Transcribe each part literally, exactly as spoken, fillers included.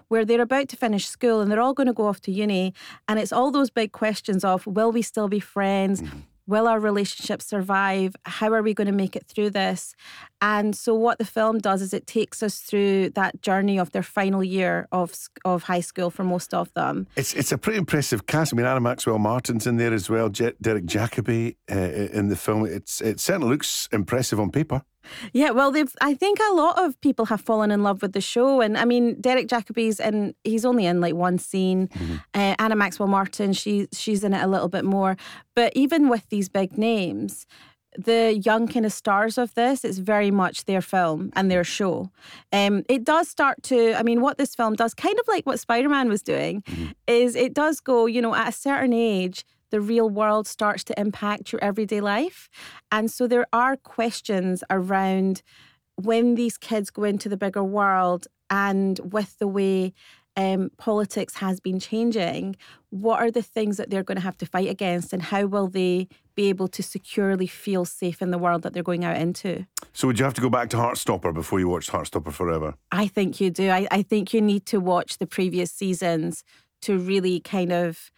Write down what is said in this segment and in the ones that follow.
where they're about to finish school and they're all going to go off to uni, and it's all those big questions of, will we still be friends? Mm-hmm. Will our relationship survive? How are we going to make it through this? And so what the film does is it takes us through that journey of their final year of of high school for most of them. It's it's a pretty impressive cast. I mean, Anna Maxwell Martin's in there as well, Je- Derek Jacobi uh, in the film. It's It certainly looks impressive on paper. Yeah, well, they've. I think a lot of people have fallen in love with the show, and I mean, Derek Jacobi's in. He's only in like one scene. Mm-hmm. Uh, Anna Maxwell Martin, she she's in it a little bit more. But even with these big names, the young kind of stars of this, it's very much their film and their show. Um, it does start to. I mean, what this film does, kind of like what Spider-Man was doing, mm-hmm. is it does go. You know, at a certain age, the real world starts to impact your everyday life. And so there are questions around when these kids go into the bigger world and with the way um, politics has been changing, what are the things that they're going to have to fight against, and how will they be able to securely feel safe in the world that they're going out into? So would you have to go back to Heartstopper before you watched Heartstopper Forever? I think you do. I, I think you need to watch the previous seasons to really kind of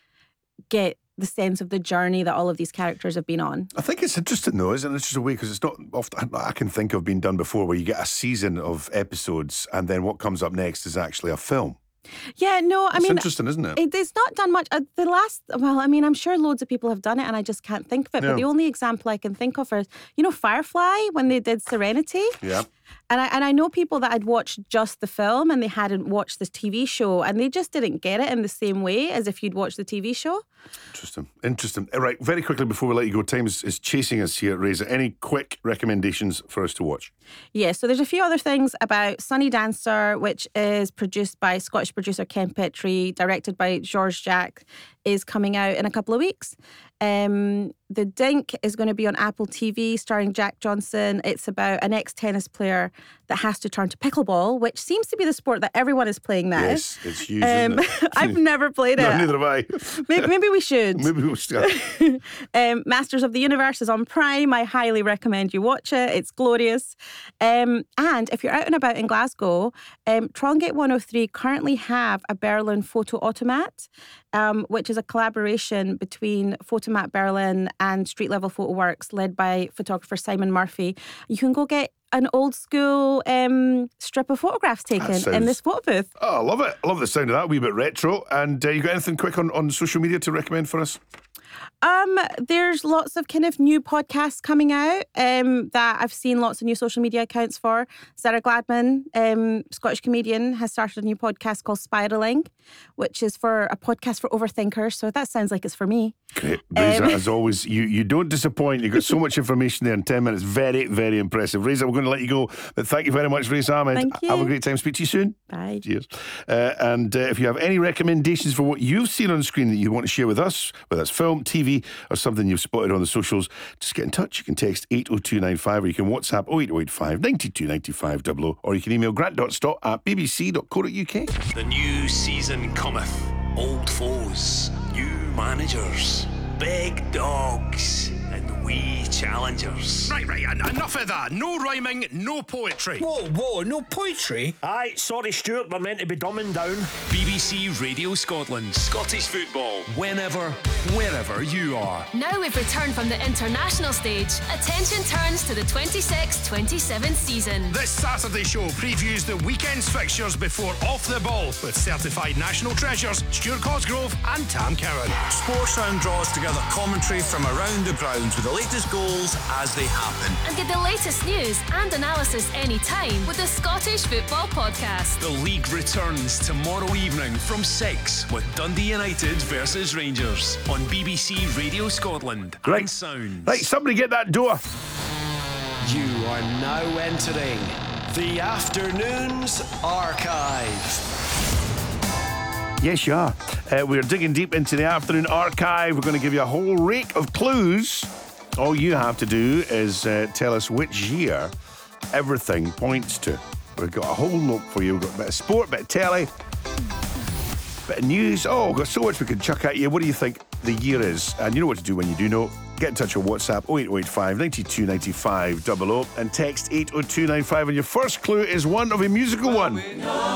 get the sense of the journey that all of these characters have been on. I think it's interesting though, isn't it? It's just a way, because it's not often I can think of being done before, where you get a season of episodes and then what comes up next is actually a film. Yeah, no, I it's mean... interesting, isn't it? it? It's not done much. Uh, the last... Well, I mean, I'm sure loads of people have done it and I just can't think of it. Yeah. But the only example I can think of is, you know, Firefly, when they did Serenity? Yeah. And I and I know people that had watched just the film and they hadn't watched the T V show, and they just didn't get it in the same way as if you'd watched the T V show. Interesting. Interesting. Right, very quickly before we let you go, time is, is chasing us here, Reza. Any quick recommendations for us to watch? Yeah, so there's a few other things about Sunny Dancer, which is produced by Scottish producer Ken Petrie, directed by Georges Jacques, is coming out in a couple of weeks. Um, The Dink is going to be on Apple T V, starring Jack Johnson. It's about an ex-tennis player that has to turn to pickleball, which seems to be the sport that everyone is playing now. Yes, it's huge, um, isn't it? I've never played it. No, neither have I. Maybe, maybe we should. Maybe we should. um, Masters of the Universe is on Prime. I highly recommend you watch it. It's glorious. Um, and if you're out and about in Glasgow, um, Trongate one oh three currently have a Berlin Photo Automat, um, which is a collaboration between Photomat Berlin and Street Level Photo Works, led by photographer Simon Murphy. You can go get an old school um, strip of photographs taken sounds, in this photo booth. Oh, I love it. I love the sound of that, a wee bit retro. And uh, you got anything quick on, on social media to recommend for us? Um, there's lots of kind of new podcasts coming out um, that I've seen lots of new social media accounts for. Sarah Gladman, um, Scottish comedian, has started a new podcast called Spiraling, which is for a podcast for overthinkers. So that sounds like it's for me. Great. Reza, Um, as always, you, you don't disappoint. You've got so much information there in ten minutes. Very, very impressive. Reza, we're going to let you go. But thank you very much, Reza Ahmed. Thank you. Have a great time. Speak to you soon. Bye. Cheers. Uh, and uh, if you have any recommendations for what you've seen on screen that you want to share with us, whether it's film, T V, or something you've spotted on the socials, just get in touch. You can text eight oh two nine five, or you can WhatsApp oh eight oh eight five, nine two nine five double oh, or you can email grant dot stott at b b c dot co dot u k. The new season cometh. Old foes, new managers, big dogs, and wee challengers. Right, right, en- enough of that. No rhyming, no poetry. Whoa, whoa, no poetry? Aye, sorry Stuart, we're meant to be dumbing down. B B C Radio Scotland. Scottish football. Whenever, wherever you are. Now we've returned from the international stage. Attention turns to the twenty-six twenty-seven season. This Saturday show previews the weekend's fixtures before Off the Ball with certified national treasures Stuart Cosgrove and Tam Cowan. Sportsound draws together commentary from around the grounds with the latest goals as they happen. And get the latest news and analysis anytime with the Scottish Football Podcast. The league returns tomorrow evening from six with Dundee United versus Rangers on B B C Radio Scotland Right. and Sound. Right, somebody get that door. You are now entering the Afternoons Archive. Yes, you are. Uh, we're digging deep into the afternoon archive. We're going to give you a whole rake of clues. All you have to do is uh, tell us which year everything points to. We've got a whole look for you. We've got a bit of sport, a bit of telly, bit of news. Oh, we've got so much we can chuck at you. What do you think the year is? And you know what to do when you do know. Get in touch on WhatsApp oh eight oh eight five, nine two nine five double oh and text eight oh two nine five. And your first clue is one of a musical one.